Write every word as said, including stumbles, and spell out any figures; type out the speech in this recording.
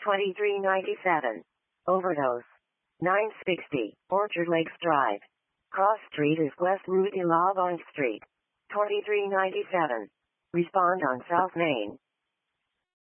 twenty-three ninety-seven. Overdose. nine sixty, Orchard Lakes Drive. Cross Street is West Rue de la Vente Street. twenty-three ninety-seven. Respond on South Main.